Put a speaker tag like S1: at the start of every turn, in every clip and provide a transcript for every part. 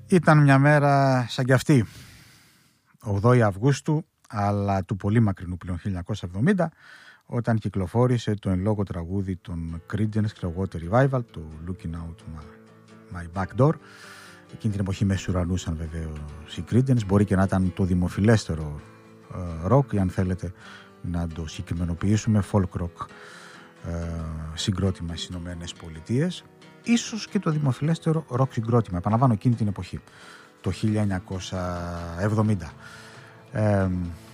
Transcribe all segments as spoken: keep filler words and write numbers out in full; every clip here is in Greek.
S1: Ήταν μια μέρα σαν κι αυτή, ογδόη Αυγούστου, αλλά του πολύ μακρινού πλέον χίλια εννιακόσια εβδομήντα, όταν κυκλοφόρησε το εν λόγω τραγούδι των Creedence Clearwater Revival, το Looking Out My, My Back Door. Εκείνη την εποχή μεσουρανούσαν βεβαίως οι Creedence, μπορεί και να ήταν το δημοφιλέστερο ροκ, uh, ή αν θέλετε να το συγκεκριμενοποιήσουμε, folk rock uh, συγκρότημα στις Ηνωμένες Πολιτείες. Ίσως και το δημοφιλέστερο ροκ συγκρότημα, επαναλαμβάνω, εκείνη την εποχή, το χίλια εννιακόσια εβδομήντα. Ε,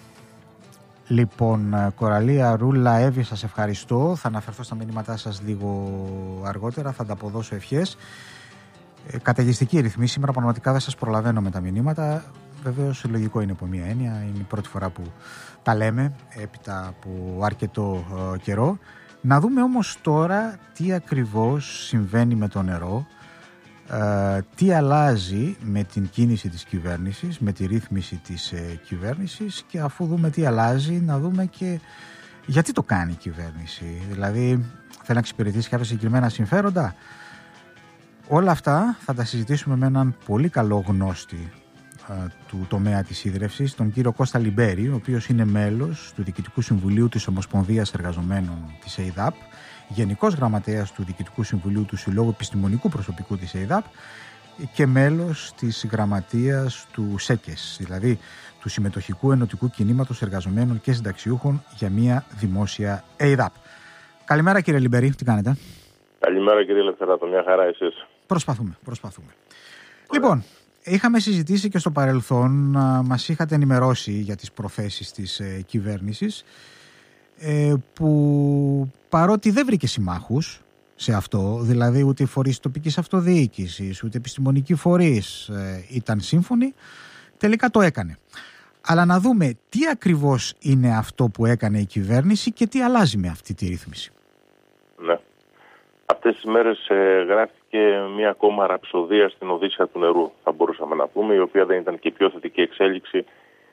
S1: λοιπόν, Κοραλία, Ρούλα, Εύη, σας ευχαριστώ. Θα αναφερθώ στα μηνύματά σας λίγο αργότερα, θα ανταποδώσω ευχές. Ε, καταιγιστική ρυθμή, σήμερα πραγματικά δεν σας προλαβαίνω με τα μηνύματα. Βεβαίως λογικό είναι από μία έννοια, είναι η πρώτη φορά που τα λέμε έπειτα από αρκετό ε, καιρό. Να δούμε όμως τώρα τι ακριβώς συμβαίνει με το νερό, ε, τι αλλάζει με την κίνηση της κυβέρνησης, με τη ρύθμιση της ε, κυβέρνησης, και αφού δούμε τι αλλάζει, να δούμε και γιατί το κάνει η κυβέρνηση. Δηλαδή, θέλει να εξυπηρετήσει κάποια συγκεκριμένα συμφέροντα. Όλα αυτά θα τα συζητήσουμε με έναν πολύ καλό γνώστη του τομέα της ίδρευσης, τον κύριο Κώστα Λιμπέρη, ο οποίος είναι μέλος του Διοικητικού Συμβουλίου της Ομοσπονδίας Εργαζομένων της ΕΙΔΑΠ, Γενικός Γραμματέας του Διοικητικού Συμβουλίου του Συλλόγου Επιστημονικού Προσωπικού της ΕΙΔΑΠ και μέλος της Γραμματείας του ΣΕΚΕΣ, δηλαδή του Συμμετοχικού Ενωτικού Κινήματος Εργαζομένων και Συνταξιούχων για μια δημόσια ΕΙΔΑΠ. Καλημέρα κύριε Λιμπέρη, τι κάνετε?
S2: Καλημέρα κύριε Ελευθεράτο, μια χαρά εσείς?
S1: Προσπαθούμε, προσπαθούμε. Ωραία. Λοιπόν, είχαμε συζητήσει και στο παρελθόν, μας είχατε ενημερώσει για τις προθέσεις της ε, κυβέρνησης, ε, που παρότι δεν βρήκε συμμάχους σε αυτό, δηλαδή ούτε οι φορείς τοπικής αυτοδιοίκησης, ούτε επιστημονικοί φορείς ε, ήταν σύμφωνοι, τελικά το έκανε. Αλλά να δούμε τι ακριβώς είναι αυτό που έκανε η κυβέρνηση και τι αλλάζει με αυτή τη ρύθμιση.
S2: Ναι. Αυτές τις μέρες ε, γράφτηκε μια ακόμα ραψοδία στην Οδύσσεια του νερού, θα μπορούσαμε να πούμε, η οποία δεν ήταν και η πιο θετική εξέλιξη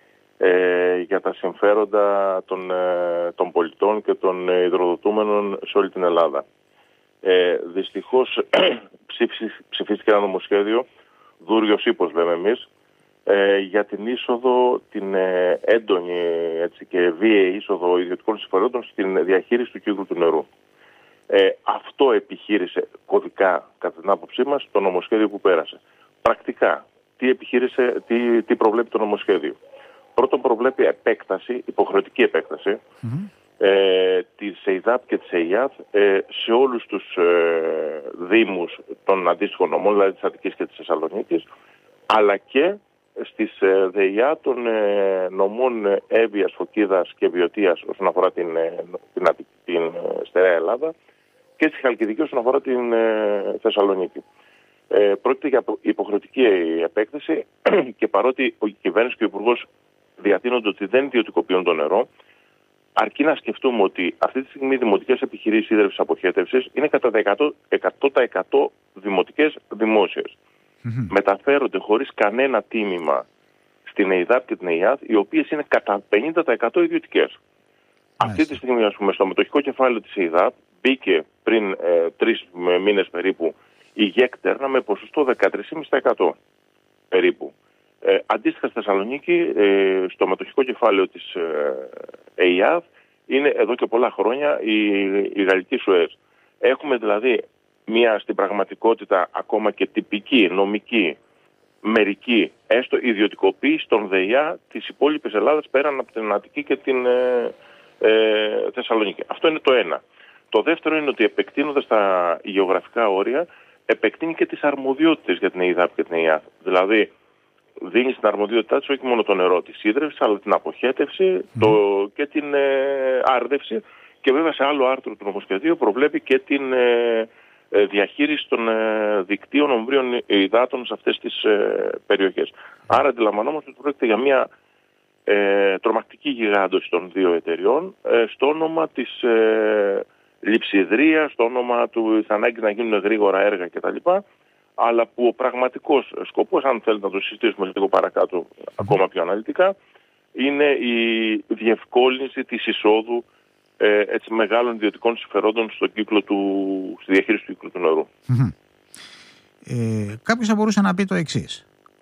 S2: ε, για τα συμφέροντα των, ε, των πολιτών και των ε, υδροδοτούμενων σε όλη την Ελλάδα. Ε, δυστυχώς ψηφίστηκε ένα νομοσχέδιο, δούριος ύπος λέμε εμείς, ε, για την είσοδο, την ε, έντονη έτσι, και βίαιη είσοδο ιδιωτικών συμφερόντων στην διαχείριση του κύκλου του νερού. Ε, αυτό επιχείρησε κωδικά, κατά την άποψή μας, το νομοσχέδιο που πέρασε. Πρακτικά, τι, επιχείρησε, τι, τι προβλέπει το νομοσχέδιο? Πρώτον, προβλέπει επέκταση, υποχρεωτική επέκταση mm-hmm. ε, της ΕΙΔΑΠ και της ΕΙΑΔ ε, σε όλους τους ε, δήμους των αντίστοιχων νομών, δηλαδή της Αττικής και της Θεσσαλονίκης, αλλά και στις ε, ΔΕΙΑ των ε, νομών Εύβοιας, Φωκίδας και Βιωτίας όσον αφορά την, ε, την, την, την ε, στερεά Ελλάδα, και στη Χαλκιδική όσον αφορά την ε, Θεσσαλονίκη. Ε, πρόκειται για υποχρεωτική επέκταση και παρότι η κυβέρνηση και ο Υπουργός διατείνονται ότι δεν ιδιωτικοποιούν το νερό, αρκεί να σκεφτούμε ότι αυτή τη στιγμή οι δημοτικές επιχειρήσεις ίδρυυσης αποχέτευσης είναι κατά εκατό τοις εκατό δημοτικές δημόσιες. Mm-hmm. Μεταφέρονται χωρίς κανένα τίμημα στην ΕΙΔΑΠ και την ΕΙΑΔ, οι οποίες είναι κατά πενήντα τοις εκατό ιδιωτικές. Mm-hmm. Αυτή τη στιγμή, ας πούμε, στο μετοχικό κεφάλαιο της ΕΙΔΑΠ μπήκε πριν ε, τρεις μήνες περίπου η ΓΕΚΤΕΡΝΑ με ποσοστό δεκατρία κόμμα πέντε τοις εκατό περίπου. Ε, αντίστοιχα στη Θεσσαλονίκη, ε, στο μετοχικό κεφάλαιο της ε, ΕΙΑΔ είναι εδώ και πολλά χρόνια η, η Γαλλική Σουέζ. Έχουμε δηλαδή μια στην πραγματικότητα ακόμα και τυπική, νομική, μερική, έστω ιδιωτικοποίηση των ΔΕΙΑ της υπόλοιπης Ελλάδας πέραν από την Αττική και την ε, ε, Θεσσαλονίκη. Αυτό είναι το ένα. Το δεύτερο είναι ότι επεκτείνοντας τα γεωγραφικά όρια, επεκτείνει και τις αρμοδιότητες για την ΕΙΔΑΠ και την ΕΙΑΔ. Δηλαδή, δίνει στην αρμοδιότητά της όχι μόνο το νερό της ίδρυυσης, αλλά την αποχέτευση mm. το, και την ε, άρδευση. Και βέβαια σε άλλο άρθρο του νομοσχεδίου προβλέπει και την ε, ε, διαχείριση των ε, δικτύων ομβρίων υδάτων σε αυτές τις ε, περιοχές. Mm. Άρα αντιλαμβανόμαστε ότι πρόκειται για μια ε, τρομακτική γιγάντωση των δύο εταιριών ε, στο όνομα της ε, λειψιδρίας, στο όνομα του ανάγκη να γίνουν γρήγορα έργα κτλ. Αλλά που ο πραγματικός σκοπός, αν θέλετε να το συζητήσουμε λίγο παρακάτω mm. ακόμα πιο αναλυτικά, είναι η διευκόλυνση της εισόδου ε, έτσι, μεγάλων ιδιωτικών συμφερόντων στο κύκλο του, στη διαχείριση του κύκλου του νερού.
S1: Mm-hmm. Ε, κάποιος θα μπορούσε να πει το εξής.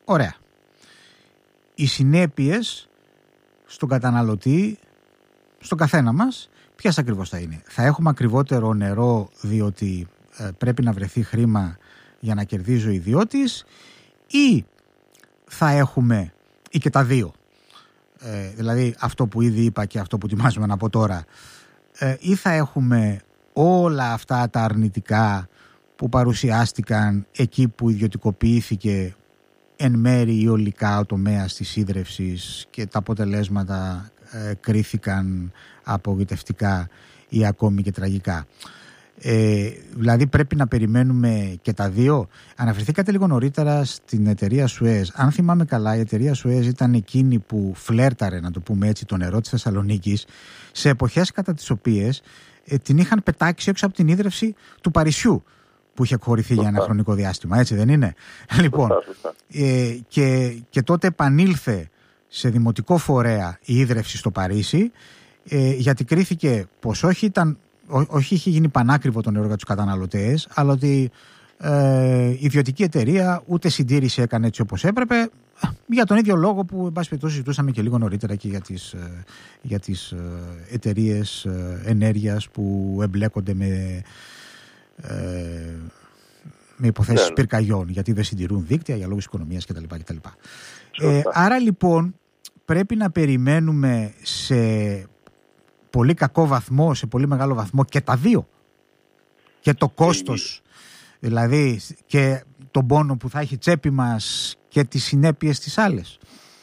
S1: Ωραία. Οι συνέπειες στον καταναλωτή, στον καθένα μας, ποιες ακριβώς θα είναι? Θα έχουμε ακριβότερο νερό διότι ε, πρέπει να βρεθεί χρήμα για να κερδίζει ο ιδιώτης, ή θα έχουμε ή και τα δύο? Ε, δηλαδή αυτό που ήδη είπα και αυτό που ετοιμάζουμε να πω τώρα, ε, ή θα έχουμε όλα αυτά τα αρνητικά που παρουσιάστηκαν εκεί που ιδιωτικοποιήθηκε εν μέρει ή ολικά ο τομέας της σίδρευσης και τα αποτελέσματα ε, κρίθηκαν απογοητευτικά ή ακόμη και τραγικά. Ε, δηλαδή πρέπει να περιμένουμε και τα δύο. Αναφερθήκατε λίγο νωρίτερα στην εταιρεία Suez. Αν θυμάμαι καλά, η εταιρεία Suez ήταν εκείνη που φλέρταρε, να το πούμε έτσι, το νερό της Θεσσαλονίκης σε εποχές κατά τις οποίες ε, την είχαν πετάξει έξω από την ίδρυυση του Παρισιού, που είχε εκχωρηθεί για ένα χρονικό διάστημα, έτσι δεν είναι? Λοιπόν, ε, και, και τότε επανήλθε σε δημοτικό φορέα η ίδρυυση στο Παρίσι, ε, γιατί κρίθηκε πως όχι ήταν Ό, όχι είχε γίνει πανάκριβο το νερό για τους καταναλωτές, αλλά ότι ε, η ιδιωτική εταιρεία ούτε συντήρηση έκανε έτσι όπως έπρεπε, για τον ίδιο λόγο που εν πάση περιπτώσει συζητούσαμε και λίγο νωρίτερα και για τις, ε, για τις ε, εταιρείες ε, ενέργειας που εμπλέκονται με, ε, με υποθέσεις yeah. πυρκαγιών, γιατί δεν συντηρούν δίκτυα για λόγους οικονομίας κτλ. κτλ. Ε, άρα λοιπόν πρέπει να περιμένουμε σε πολύ κακό βαθμό, σε πολύ μεγάλο βαθμό και τα δύο. Και το κόστος, δηλαδή και τον πόνο που θα έχει τσέπη μας και τις συνέπειες τις άλλες.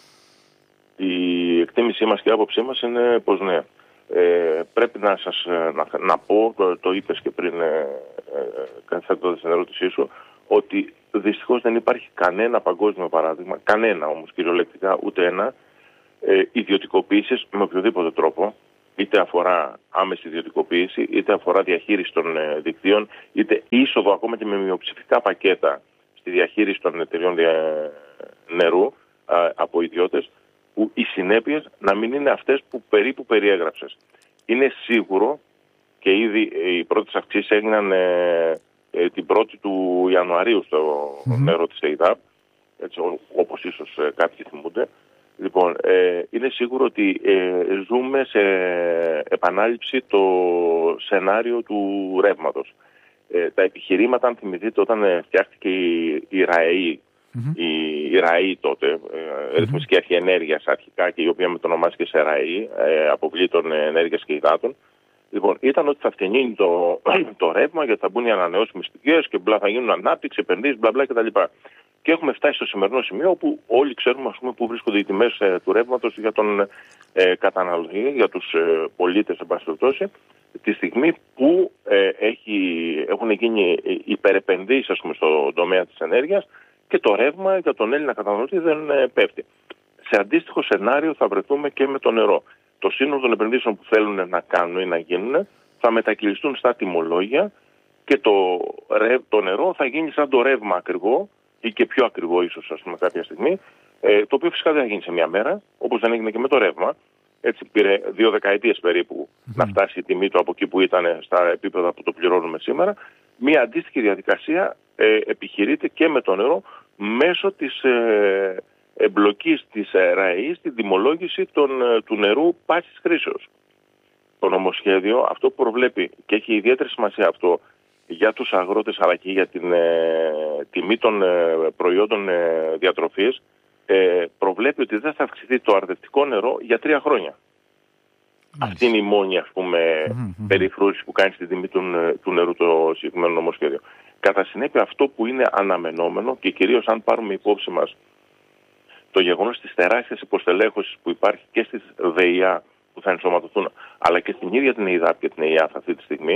S2: Η εκτίμησή μας και η άποψή μας είναι πως ναι. Ε, πρέπει να σας να, να πω, το, το είπες και πριν ε, ε, θέτοντας την ερώτησή σου, ότι δυστυχώς δεν υπάρχει κανένα παγκόσμιο παράδειγμα, κανένα όμως κυριολεκτικά, ούτε ένα, ε, ιδιωτικοποίησης με οποιοδήποτε τρόπο, είτε αφορά άμεση ιδιωτικοποίηση, είτε αφορά διαχείριση των ε, δικτύων, είτε είσοδο ακόμα και με μειοψηφικά πακέτα στη διαχείριση των εταιριών δια... νερού α, από ιδιώτες, που οι συνέπειες να μην είναι αυτές που περίπου περιέγραψες. Είναι σίγουρο, και ήδη οι πρώτες αυξήσεις έγιναν ε, ε, την πρώτη του Ιανουαρίου στο mm-hmm. νερό της ΕΙΔΑΠ, έτσι, ό, όπως ίσως ε, κάποιοι θυμούνται. Λοιπόν, ε, είναι σίγουρο ότι ε, ζούμε σε επανάληψη το σενάριο του ρεύματος. Ε, τα επιχειρήματα, αν θυμηθείτε, όταν ε, φτιάχτηκε η, η ΡΑΕΗ, mm-hmm. η, η ΡΑΕΗ τότε, ε, mm-hmm. Ρυθμιστική Αρχή Ενέργειας αρχικά, και η οποία μετονομάστηκε σε ΡΑΕΗ, ε, αποβλήτων ενέργειας και υδάτων, λοιπόν, ήταν ότι θα φτιανίνει το, το ρεύμα, γιατί θα μπουν οι ανανεώσιμες πηγές και μπλα, θα γίνουν ανάπτυξη, επενδύσεις, μπλα μπλα κτλ. Και έχουμε φτάσει στο σημερινό σημείο όπου όλοι ξέρουμε, ας πούμε, πού βρίσκονται οι τιμές ε, του ρεύματος για τον ε, καταναλωτή, για τους ε, πολίτες, εν πάση περιπτώσει, τη στιγμή που ε, έχει, έχουν γίνει υπερεπενδύσεις, ας πούμε, στον τομέα της ενέργειας και το ρεύμα για τον Έλληνα καταναλωτή δεν ε, πέφτει. Σε αντίστοιχο σενάριο θα βρεθούμε και με το νερό. Το σύνολο των επενδύσεων που θέλουν να κάνουν ή να γίνουν θα μετακυλιστούν στα τιμολόγια και το, το νερό θα γίνει σαν το ρεύμα ακριβό, ή και πιο ακριβό ίσως, ας πούμε, κάποια στιγμή, ε, το οποίο φυσικά δεν θα γίνει σε μια μέρα, όπως δεν έγινε και με το ρεύμα. Έτσι πήρε δύο δεκαετίες περίπου mm-hmm. να φτάσει η τιμή του από εκεί που ήταν στα επίπεδα που το πληρώνουμε σήμερα. Μια αντίστοιχη διαδικασία ε, επιχειρείται και με το νερό μέσω της ε, εμπλοκής της ε, ΡΑΕΗ στην τιμολόγηση των, ε, του νερού πάσης χρήσεως. Το νομοσχέδιο αυτό που προβλέπει, και έχει ιδιαίτερη σημασία αυτό για τους αγρότες αλλά και για την ε, τιμή των ε, προϊόντων ε, διατροφής, ε, προβλέπει ότι δεν θα αυξηθεί το αρδευτικό νερό για τρία χρόνια. Mm-hmm. Αυτή είναι η μόνη, ας πούμε, mm-hmm. περιφρούρηση που κάνει στην τιμή του, του νερού το συγκεκριμένο νομοσχέδιο. Κατά συνέπεια, αυτό που είναι αναμενόμενο, και κυρίως αν πάρουμε υπόψη μας το γεγονός της τεράστιας υποστελέχωσης που υπάρχει και στις ΔΕΙΑ που θα ενσωματωθούν, αλλά και στην ίδια την ΕΙΔΑΠ και την ΕΙΑΘ αυτή τη στιγμή,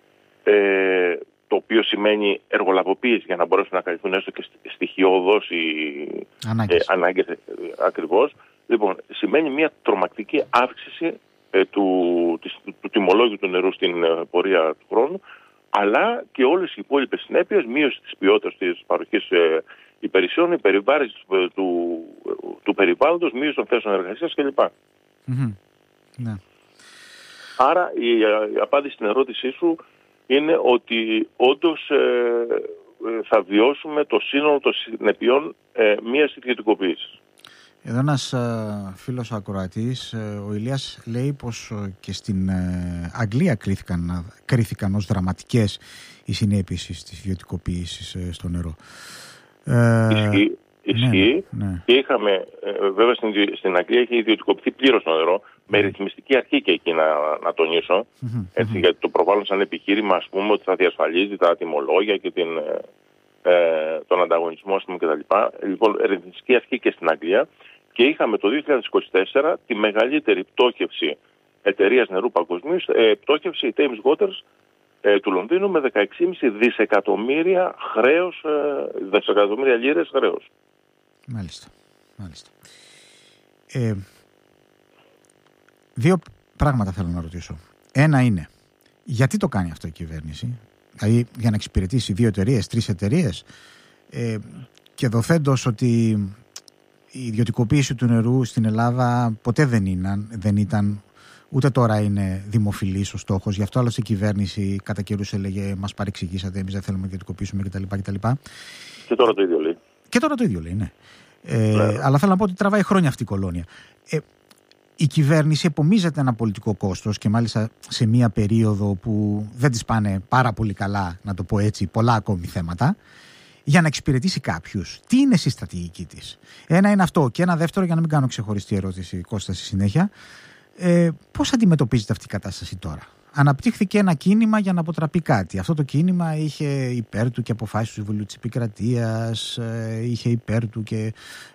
S2: Ε, το οποίο σημαίνει εργολαβοποίηση για να μπορέσουν να καλυφθούν έστω και στοιχειώδως οι ανάγκες, ε, ανάγκες ε, ακριβώς. Λοιπόν, σημαίνει μια τρομακτική αύξηση ε, του, της, του, του τιμολόγιου του νερού στην ε, πορεία του χρόνου, αλλά και όλες οι υπόλοιπες συνέπειες, μείωση της ποιότητας της παροχής ε, υπηρεσιών, υπερβάρηση του, του, του περιβάλλοντος, μείωση των θέσεων εργασίας κλπ. Mm-hmm. Yeah. Άρα η, η απάντηση στην ερώτησή σου είναι ότι όντως ε, θα βιώσουμε το σύνολο των συνεπειών ε, μιας ιδιωτικοποίησης.
S1: Εδώ ένας ε, φίλος ακροατής, ε, ο Ηλίας, λέει πως ε, και στην ε, Αγγλία κρίθηκαν, κρίθηκαν ως δραματικές οι συνέπειες της ιδιωτικοποίησης ε, στο νερό. Ε,
S2: Ισχύει. Ισχύει.
S1: Ναι, ναι.
S2: Και είχαμε, ε, βέβαια στην, στην Αγγλία είχε ιδιωτικοποιηθεί πλήρως το νερό, με ρυθμιστική αρχή και εκεί να, να τονίσω,
S1: Mm-hmm.
S2: έτσι,
S1: Mm-hmm.
S2: γιατί το προβάλλουν σαν επιχείρημα, ας πούμε, ότι θα διασφαλίζει τα τιμολόγια και την, ε, τον ανταγωνισμό, ας πούμε, κτλ. Λοιπόν, ρυθμιστική αρχή και στην Αγγλία, και είχαμε το δύο χιλιάδες είκοσι τέσσερα τη μεγαλύτερη πτώχευση εταιρείας νερού παγκοσμίως, ε, πτώχευση Thames Waters ε, του Λονδίνου με δεκαέξι κόμμα πέντε δισεκατομμύρια χρέος, ε, δισεκατομμύρια λίρες χρέος.
S1: Μάλιστα. Μάλιστα. Ε, δύο πράγματα θέλω να ρωτήσω. Ένα είναι, γιατί το κάνει αυτό η κυβέρνηση, δηλαδή για να εξυπηρετήσει δύο εταιρείες, τρεις εταιρείες, ε, και δοθέντως ότι η ιδιωτικοποίηση του νερού στην Ελλάδα ποτέ δεν, είναι, δεν ήταν, ούτε τώρα είναι δημοφιλής ο στόχος. Γι' αυτό άλλωστε η κυβέρνηση κατά καιρούς έλεγε μας παρεξηγήσατε, εμείς δεν θέλουμε να ιδιωτικοποιήσουμε κτλ. κτλ.
S2: Και τώρα το ίδιο λέει.
S1: Και τώρα το ίδιο λέει, ναι. Ε,
S2: ναι.
S1: Αλλά θέλω να πω ότι τραβάει χρόνια αυτή η κολόνια. Ε, η κυβέρνηση επομίζεται ένα πολιτικό κόστος και μάλιστα σε μια περίοδο που δεν της πάνε πάρα πολύ καλά, να το πω έτσι, πολλά ακόμη θέματα, για να εξυπηρετήσει κάποιους. Τι είναι η στρατηγική της? Ένα είναι αυτό. Και ένα δεύτερο, για να μην κάνω ξεχωριστή ερώτηση, Κώστα, στη συνέχεια. Ε, πώς αντιμετωπίζετε αυτή η κατάσταση τώρα? Αναπτύχθηκε ένα κίνημα για να αποτραπεί κάτι. Αυτό το κίνημα είχε υπέρ του και αποφάσεις του Συμβουλίου της Επικρατείας, είχε υπέρ του και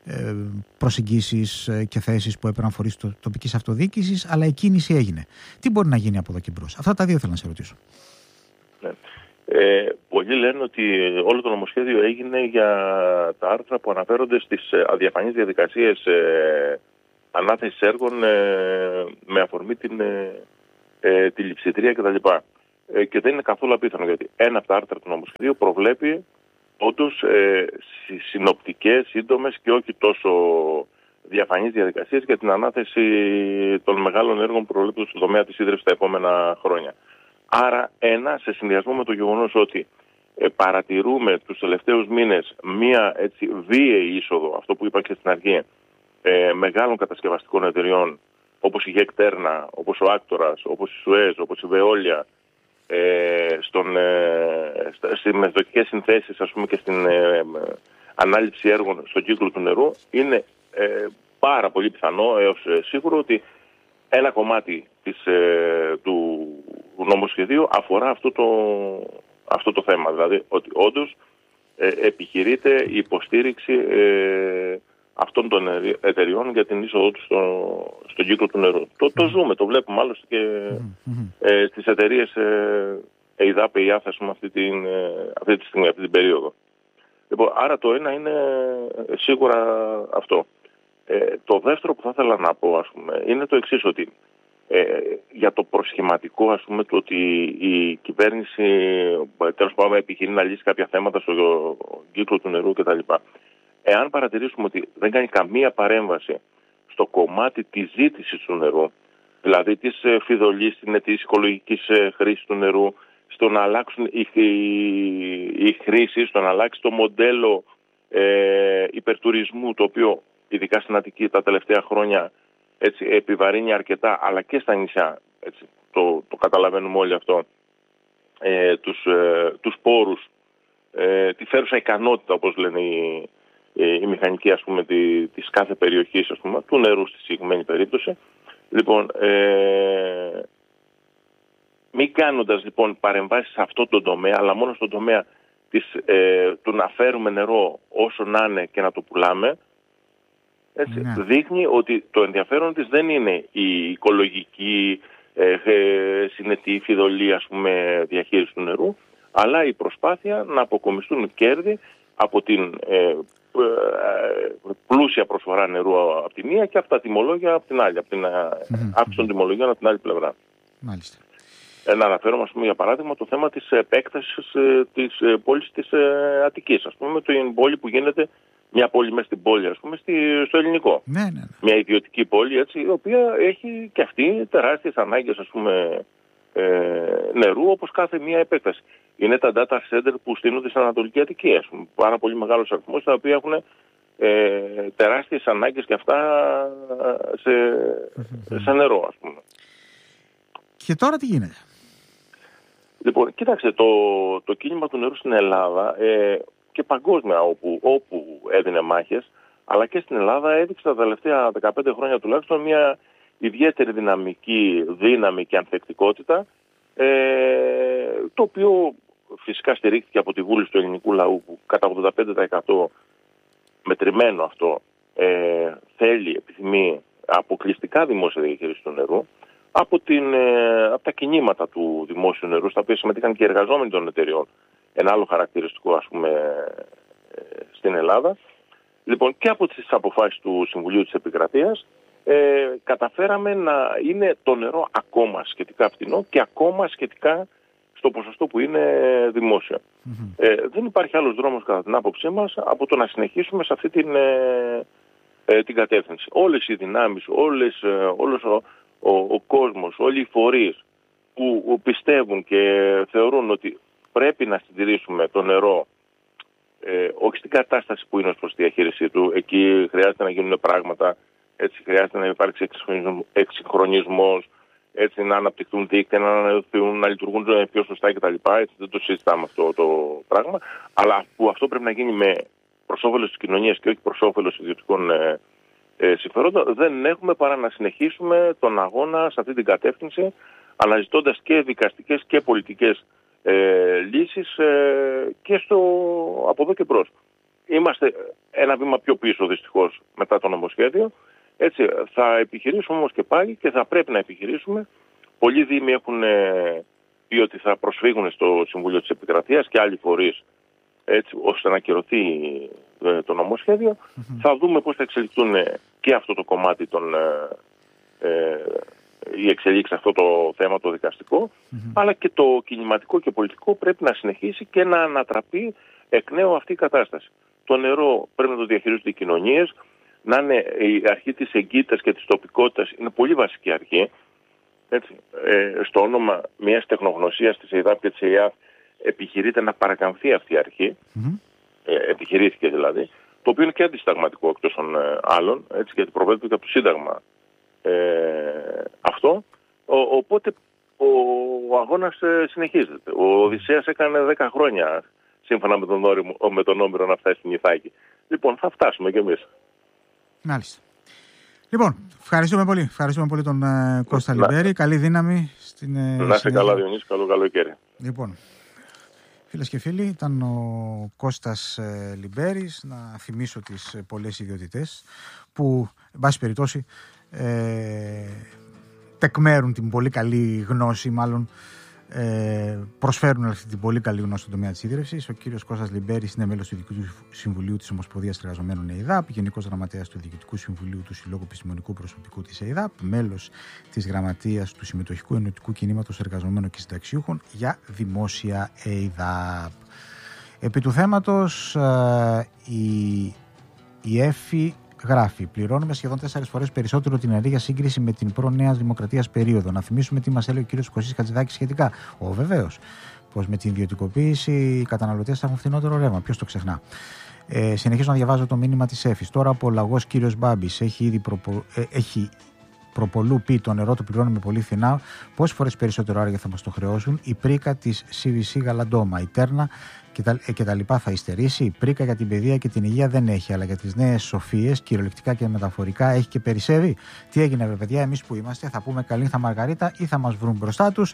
S1: προσεγγίσεις και θέσεις που έπαιρναν φορείς τοπικής αυτοδιοίκησης, αλλά η κίνηση έγινε. Τι μπορεί να γίνει από εδώ και μπρος? Αυτά τα δύο θέλω να σε ρωτήσω.
S2: Ναι. Ε, πολλοί λένε ότι όλο το νομοσχέδιο έγινε για τα άρθρα που αναφέρονται στις αδιαφανείς διαδικασίες ε, ανάθεσης έργων ε, με αφορμή την, ε, ε, τη λειψιδρία κτλ. Ε, και δεν είναι καθόλου απίθανο, γιατί ένα από τα άρθρα του νομοσχεδίου προβλέπει όντως ε, συνοπτικές, σύντομες και όχι τόσο διαφανείς διαδικασίες για την ανάθεση των μεγάλων έργων που προβλέπονται στον τομέα της ίδρυυσης τα επόμενα χρόνια. Άρα, ένα, σε συνδυασμό με το γεγονός ότι ε, παρατηρούμε τους τελευταίους μήνες μία έτσι βίαιη είσοδο, αυτό που είπα και στην αρχή, ε, μεγάλων κατασκευαστικών εταιριών, όπως η Γεκτέρνα, όπως ο Άκτορας, όπως η Σουέζ, όπως η Βεόλια, ε, στον, ε, στις μεθοδικές συνθέσεις, ας πούμε, και στην ε, ε, ανάληψη έργων στον κύκλο του νερού, είναι ε, πάρα πολύ πιθανό έως ε, σίγουρο ότι ένα κομμάτι της, ε, του νομοσχεδίου αφορά αυτό το, αυτό το θέμα. Δηλαδή ότι όντως ε, επιχειρείται η υποστήριξη ε, αυτών των εταιριών για την είσοδο τους στο, στον κύκλο του νερού. Το, το ζούμε, το βλέπουμε άλλωστε και ε, στις εταιρείες ε, ΕΙΔΑΠ, ΕΙΑΘ, ας πούμε, αυτή, την, ε, αυτή τη στιγμή, αυτή την περίοδο. Λοιπόν, άρα το ένα είναι σίγουρα αυτό. Ε, το δεύτερο που θα ήθελα να πω, ας πούμε, είναι το εξής, ότι ε, για το προσχηματικό, ας πούμε, το ότι η κυβέρνηση τέλος πάντων επιχειρεί να λύσει κάποια θέματα στο κύκλο του νερού κτλ. Εάν παρατηρήσουμε ότι δεν κάνει καμία παρέμβαση στο κομμάτι της ζήτησης του νερού, δηλαδή της φιδωλής, της οικολογικής χρήσης του νερού, στο να αλλάξουν οι, οι, οι χρήσεις, στο να αλλάξει το μοντέλο ε, υπερτουρισμού, το οποίο ειδικά στην Αττική τα τελευταία χρόνια έτσι, επιβαρύνει αρκετά, αλλά και στα νησιά, έτσι, το, το καταλαβαίνουμε όλοι αυτό, ε, τους, ε, τους πόρους, ε, τη φέρουσα ικανότητα, όπως λένε οι, οι μηχανικοί, ας πούμε, τη, της κάθε περιοχής, ας πούμε, του νερού στη συγκεκριμένη περίπτωση. Λοιπόν, ε, μη κάνοντας λοιπόν παρεμβάσεις σε αυτό το τομέα, αλλά μόνο στον τομέα της, ε, του να φέρουμε νερό όσο να είναι και να το πουλάμε, έτσι, ναι. Δείχνει ότι το ενδιαφέρον της δεν είναι η οικολογική ε, ε, συνετή φιδωλή, ας πούμε, διαχείριση του νερού, αλλά η προσπάθεια να αποκομιστούν κέρδη από την ε, ε, πλούσια προσφορά νερού από τη μία και από τα τιμολόγια από την άλλη, από την mm-hmm. αύξηση των τιμολογίων από την άλλη πλευρά.
S1: Μάλιστα.
S2: Ε, να αναφέρομαι, ας πούμε, για παράδειγμα, το θέμα της επέκτασης ε, της ε, πόλης της ε, Αττικής, ας πούμε, με την πόλη που γίνεται, μια πόλη μέσα στην πόλη, ας πούμε, στη, στο ελληνικό.
S1: Ναι, ναι, ναι.
S2: Μια ιδιωτική πόλη, έτσι, η οποία έχει και αυτή τεράστιες ανάγκες, ας πούμε, ε, νερού όπως κάθε μία επέκταση. Είναι τα data center που στείνονται στην Ανατολική Αττική, ας πούμε, πάρα πολύ μεγάλος αριθμός, τα οποία έχουν ε, τεράστιες ανάγκες και αυτά σε, σε νερό, ας πούμε.
S1: Και τώρα τι γίνεται?
S2: Λοιπόν, κοίταξε, το, το κίνημα του νερού στην Ελλάδα ε, και παγκόσμια όπου, όπου έδινε μάχες, αλλά και στην Ελλάδα έδειξε τα τελευταία δεκαπέντε χρόνια τουλάχιστον μια ιδιαίτερη δυναμική δύναμη και ανθεκτικότητα, ε, το οποίο φυσικά στηρίχθηκε από τη βούληση του ελληνικού λαού που κατά ογδόντα πέντε τοις εκατό μετρημένο αυτό ε, θέλει, επιθυμεί αποκλειστικά δημόσια διαχείριση του νερού, από, την, ε, από τα κινήματα του δημόσιου νερού, στα οποία συμμετείχαν και οι εργαζόμενοι των εταιριών. Ένα άλλο χαρακτηριστικό, ας πούμε, ε, στην Ελλάδα. Λοιπόν, και από τις αποφάσεις του Συμβουλίου της Επικρατείας ε, καταφέραμε να είναι το νερό ακόμα σχετικά φθηνό και ακόμα σχετικά στο ποσοστό που είναι δημόσιο. Mm-hmm. Ε, δεν υπάρχει άλλος δρόμος κατά την άποψή μας από το να συνεχίσουμε σε αυτή την, ε, ε, την κατεύθυνση. Όλες οι δυνάμεις, όλες, ε, όλος ο, ο, ο κόσμος, όλοι οι φορείς που, που πιστεύουν και θεωρούν ότι πρέπει να συντηρήσουμε το νερό ε, όχι στην κατάσταση που είναι ως προς τη διαχείρισή του, εκεί χρειάζεται να γίνουν πράγματα, έτσι χρειάζεται να υπάρξει εξυγχρονισμός, έτσι να αναπτυχθούν δίκτυα, να ανανεωθούν, να λειτουργούν πιο σωστά κτλ. Έτσι δεν το συζητάμε αυτό το πράγμα. Αλλά που αυτό πρέπει να γίνει με προς όφελος της κοινωνίας και όχι προς όφελος ιδιωτικών ε, ε, συμφερόντων, δεν έχουμε παρά να συνεχίσουμε τον αγώνα σε αυτή την κατεύθυνση, αναζητώντας και δικαστικές και πολιτικές ε, λύσεις ε, και στο, από εδώ και μπρος. Είμαστε ένα βήμα πιο πίσω δυστυχώς μετά το νομοσχέδιο. Έτσι, θα επιχειρήσουμε όμως και πάλι και θα πρέπει να επιχειρήσουμε. Πολλοί δήμοι έχουν πει ότι θα προσφύγουν στο Συμβούλιο της Επικρατείας και άλλοι φορείς, έτσι, ώστε να ακυρωθεί το νομοσχέδιο. Mm-hmm. Θα δούμε πώς θα εξελιχθούν και αυτό το κομμάτι των ε, η εξελίξη, αυτό το θέμα το δικαστικό, mm-hmm. αλλά και το κινηματικό και πολιτικό πρέπει να συνεχίσει και να ανατραπεί εκ νέου αυτή η κατάσταση. Το νερό πρέπει να το διαχειρίζονται οι κοινωνίες. Να είναι η αρχή της εγκύτητας και της τοπικότητας, είναι πολύ βασική αρχή. Έτσι, ε, στο όνομα μιας τεχνογνωσίας της ΕΙΔΑΠ και της ΕΙΑΦ επιχειρείται να παρακαμφθεί αυτή η αρχή, mm-hmm. ε, επιχειρήθηκε δηλαδή, το οποίο είναι και αντισυνταγματικό εκτός των ε, άλλων, έτσι, γιατί προβλέπεται και από το Σύνταγμα ε, αυτό. Ο, οπότε ο, ο αγώνας ε, συνεχίζεται. Ο Οδυσσέας έκανε δέκα χρόνια σύμφωνα με τον, όριμο, με τον Όμηρο να φτάσει στην Ιθάκη. Λοιπόν, θα φτάσουμε κι εμείς.
S1: Μάλιστα. Λοιπόν, ευχαριστούμε πολύ. Ευχαριστούμε πολύ τον uh, Κώστα να. Λιμπέρη. Καλή δύναμη στην. Uh,
S2: να είστε καλά, Διονύση. Καλό καλοκαίρι.
S1: Λοιπόν, φίλες και φίλοι, ήταν ο Κώστας uh, Λιμπέρης. Να θυμίσω τις uh, πολλές ιδιότητες που, εν πάση περιπτώσει, ε, τεκμέρουν την πολύ καλή γνώση, μάλλον Ε, προσφέρουν αυτή την πολύ καλή γνώση στον τομέα της ίδρυυσης. Ο κύριος Κώστας Λιμπέρης είναι μέλος του Διοικητικού Συμβουλίου της Ομοσπονδίας Εργαζομένων ΕΙΔΑΠ, Γενικός Γραμματέας του Διοικητικού Συμβουλίου του Συλλόγου Επιστημονικού Προσωπικού της ΕΙΔΑΠ, μέλος της Γραμματείας του Συμμετοχικού Ενωτικού Κινήματος Εργαζομένων και Συνταξιούχων για Δημόσια ΕΙΔΑΠ. Επί του θέματος, ε, η, η ΕΦΗ γράφει: πληρώνουμε σχεδόν τέσσερις φορές περισσότερο την ενέργεια σύγκριση με την προ-Νέας Δημοκρατίας περίοδο. Να θυμίσουμε τι μας έλεγε ο κύριος Κωστής Χατζηδάκης σχετικά. Ω, βεβαίως. Πως με την ιδιωτικοποίηση οι καταναλωτές θα έχουν φθηνότερο ρεύμα. Ποιος το ξεχνά. Ε, συνεχίζω να διαβάζω το μήνυμα της ΕΦΗΣ. Τώρα από ο λαγός κύριος Μπάμπης έχει ήδη προπο... ε, έχει προπολού πει το νερό το πληρώνουμε πολύ φθηνά. Πόσες φορές περισσότερο άραγε θα μας το χρεώσουν? Η πρίκα της σι βι σι Γαλαντόμα, η Τέρνα και τα, και τα λοιπά θα υστερήσει. Η πρίκα για την παιδεία και την υγεία δεν έχει, αλλά για τις νέες σοφίες, κυριολεκτικά και μεταφορικά, έχει και περισσεύει. Τι έγινε, ρε παιδιά, εμείς που είμαστε, θα πούμε καλήνθα Μαργαρίτα ή θα μας βρουν μπροστά τους?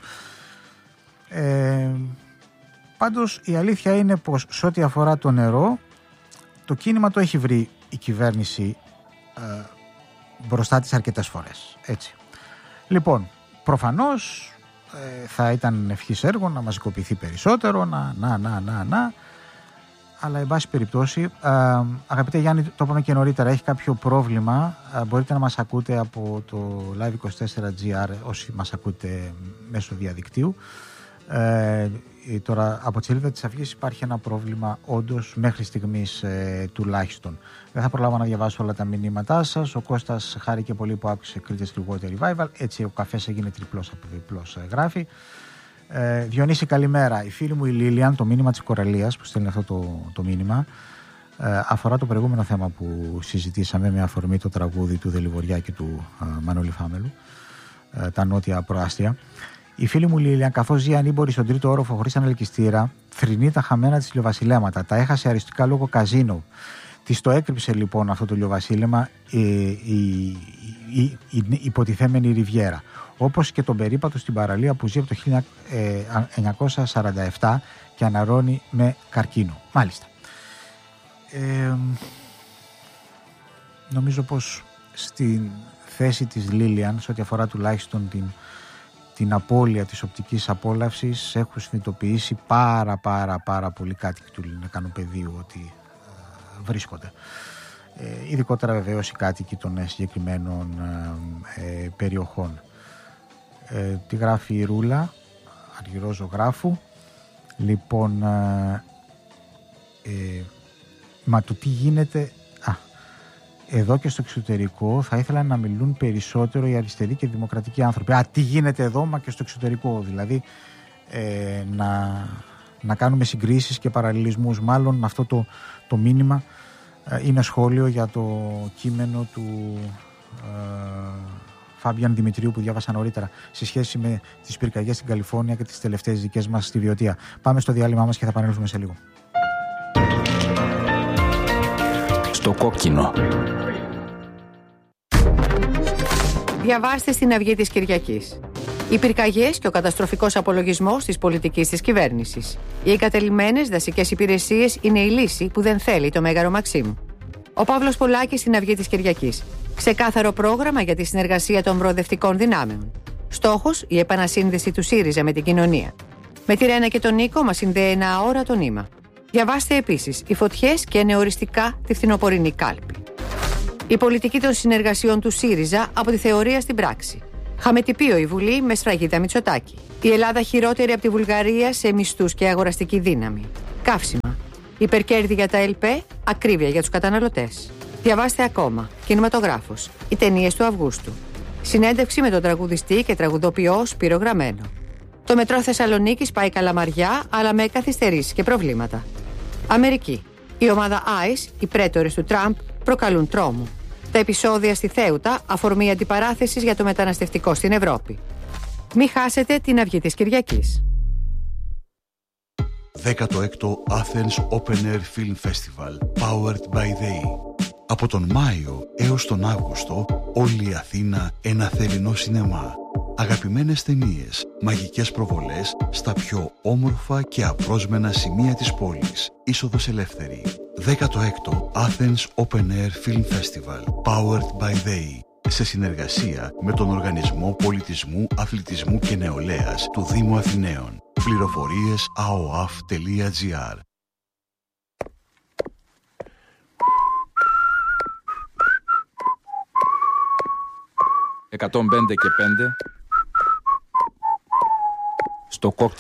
S1: Ε, πάντως η αλήθεια είναι πως σε ό,τι αφορά το νερό, το κίνημα το έχει βρει η κυβέρνηση ε, μπροστά της αρκετές φορές. Έτσι. Λοιπόν, προφανώς ε, θα ήταν ευχής έργο να μαζικοποιηθεί περισσότερο, να, να, να, να, να. Αλλά, εν πάση περιπτώσει, ε, αγαπητέ Γιάννη, το είπαμε και νωρίτερα, έχει κάποιο πρόβλημα. Ε, μπορείτε να μας ακούτε από το Live είκοσι τέσσερα τζι αρ όσοι μας ακούτε μέσω διαδικτύου. Ε, τώρα, από τη σελίδα της Αυγής υπάρχει ένα πρόβλημα, όντως, μέχρι στιγμής ε, τουλάχιστον. Δεν θα προλάβω να διαβάσω όλα τα μηνύματά σας. Ο Κώστας χάρηκε πολύ που άκουσε Κρήτες λιγότερο revival. Έτσι ο καφές έγινε τριπλός από διπλός, ε, γράφει. Ε, Διονύση, καλημέρα. Η φίλη μου η Λίλιαν, το μήνυμα της Κοραλίας που στέλνει αυτό το, το μήνυμα, ε, αφορά το προηγούμενο θέμα που συζητήσαμε με αφορμή το τραγούδι του Δελιβοριά και του ε, Μανώλη Φάμελου, ε, τα νότια προάστια. Η φίλη μου Λίλιαν, καθώς ζει ανήμπορη στον τρίτο όροφο χωρίς ανελκυστήρα, θρηνεί τα χαμένα της ηλιοβασιλέματα. Τα έχασε αριστικά λόγω καζίνο. Της το έκρυψε λοιπόν αυτό το ηλιοβασίλεμα η, η, η, η, η υποτιθέμενη Ριβιέρα. Όπως και τον περίπατο στην παραλία που ζει από το χίλια εννιακόσια σαράντα επτά και αναρρώνει με καρκίνο. Μάλιστα. Ε, νομίζω πως στην θέση της Λίλιαν, σε ό,τι αφορά τουλάχιστον την, την απώλεια της οπτικής απόλαυσης, έχουν συνειδητοποιήσει πάρα πάρα πάρα πολύ κάτοικοι του Λινεκανοπεδίου ότι ε, βρίσκονται. Ε, ειδικότερα βεβαίως οι κάτοικοι των συγκεκριμένων ε, ε, περιοχών. Ε, τι γράφει η Ρούλα, αργυρό ζωγράφου. Λοιπόν, ε, ε, μα το τι γίνεται α, εδώ και στο εξωτερικό θα ήθελα να μιλούν περισσότερο οι αριστεροί και δημοκρατικοί άνθρωποι. Α, τι γίνεται εδώ μα και στο εξωτερικό, δηλαδή ε, να, να κάνουμε συγκρίσεις και παραλληλισμούς. Μάλλον αυτό το, το μήνυμα ε, είναι σχόλιο για το κείμενο του ε, Φάμπιαν Δημητρίου που διάβασα νωρίτερα σε σχέση με τις πυρκαγιές στην Καλιφόρνια και τις τελευταίες δικές μας στη Βιωτία. Πάμε στο διάλειμμα μας και θα επανέλθουμε σε λίγο.
S3: Στο κόκκινο.
S4: Διαβάστε στην Αυγή της Κυριακής. Οι πυρκαγιές και ο καταστροφικός απολογισμός της πολιτικής της κυβέρνησης. Οι εγκατελειμμένες δασικές υπηρεσίες είναι η λύση που δεν θέλει το Μέγαρο Μαξίμου. Ο Παύλος Πολάκης στην Αυγή της Κυριακής. Ξεκάθαρο πρόγραμμα για τη συνεργασία των προοδευτικών δυνάμεων. Στόχος, η επανασύνδεση του ΣΥΡΙΖΑ με την κοινωνία. Με τη Ρένα και τον Νίκο μας συνδέει ένα αόρατο νήμα. Διαβάστε επίσης οι φωτιές και νεοοριστικά τη φθινοπορεινή κάλπη. Η πολιτική των συνεργασιών του ΣΥΡΙΖΑ από τη θεωρία στην πράξη. Χαμετυπίο η Βουλή με σφραγίδα Μητσοτάκη. Η Ελλάδα χειρότερη από τη Βουλγαρία σε μισθούς και αγοραστική δύναμη. Καύσιμα. Υπερκέρδη για τα ΕΛΠΕ, ακρίβεια για τους καταναλωτές. Διαβάστε ακόμα. Κινηματογράφος. Οι ταινίες του Αυγούστου. Συνέντευξη με τον τραγουδιστή και τραγουδοποιό Σπύρο Γραμμένο. Το μετρό Θεσσαλονίκης πάει καλαμαριά, αλλά με καθυστερήσεις και προβλήματα. Αμερική. Η ομάδα άις, οι πρέτορες του Τραμπ, προκαλούν τρόμο. Τα επεισόδια στη Θέουτα, αφορμή αντιπαράθεσης για το μεταναστευτικό στην Ευρώπη. Μη χάσετε την Αυγή της Κυριακής.
S5: δέκατο έκτο Athens Open Air Film Festival, powered by they. Από τον Μάιο έως τον Αύγουστο, όλη η Αθήνα ένα θερινό σινεμά. Αγαπημένες ταινίες, μαγικές προβολές στα πιο όμορφα και απρόσμενα σημεία της πόλης. Είσοδος ελεύθερη. δέκατο έκτο Athens Open Air Film Festival, powered by they. Σε συνεργασία με τον Οργανισμό Πολιτισμού, Αθλητισμού και Νεολαίας του Δήμου Αθηναίων. Πληροφορίες a o a f τελεία g r.
S3: εκατόν πέντε και πέντε στο κόκκινο.